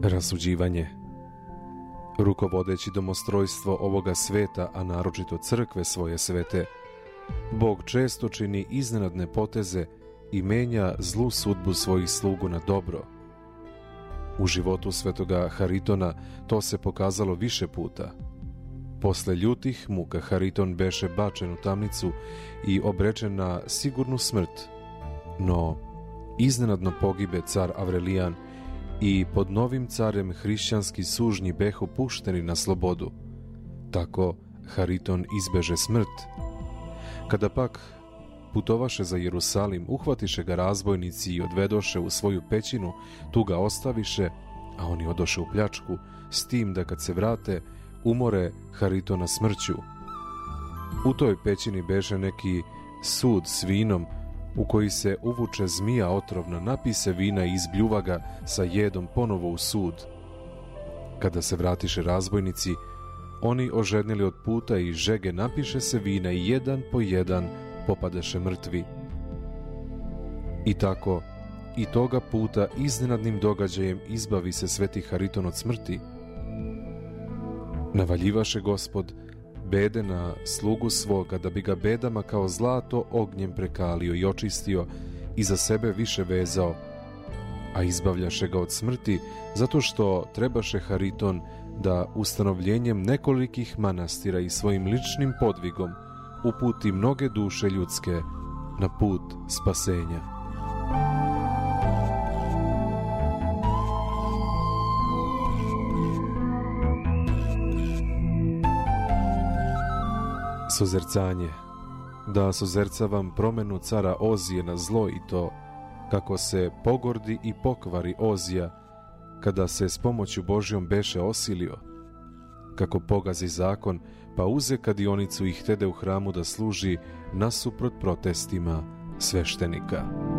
Rasuđivanje. Rukovodeći domostrojstvo ovoga sveta, a naročito crkve svoje svete, Bog često čini iznenadne poteze i menja zlu sudbu svojih slugu na dobro. U životu svetoga Haritona to se pokazalo više puta. Posle ljutih muka Hariton beše bačen u tamnicu i obrečen na sigurnu smrt, no iznenadno pogibe car Avrelijan i pod novim carem hrišćanski sužnji behu pušteni na slobodu. Tako Hariton izbeže smrt. Kada pak putovaše za Jerusalim, uhvatiše ga razbojnici i odvedoše u svoju pećinu, tu ga ostaviše, a oni odoše u pljačku, s tim da kad se vrate, umore Haritona smrću. U toj pećini beže neki sud s vinom, u koji se uvuče zmija otrovna, napise vina i izbljuva ga sa jedom ponovo u sud. Kada se vratiše razbojnici, oni ožednili od puta i žege napiše se vina i jedan po jedan popadeše mrtvi. I tako, i toga puta iznenadnim događajem izbavi se sveti Hariton od smrti. Navaljivaše Gospod bede na slugu svoga, da bi ga bedama kao zlato ognjem prekalio i očistio i za sebe više vezao, a izbavljaše ga od smrti zato što trebaše Hariton da ustanovljenjem nekolikih manastira i svojim ličnim podvigom uputi mnoge duše ljudske na put spasenja. Sozercanje. Da sozercavam promenu cara Ozije na zlo, i to kako se pogordi i pokvari Ozija, kada se s pomoću Božjom beše osilio, kako pogazi zakon, pa uze kadionicu i htede u hramu da služi nasuprot protestima sveštenika.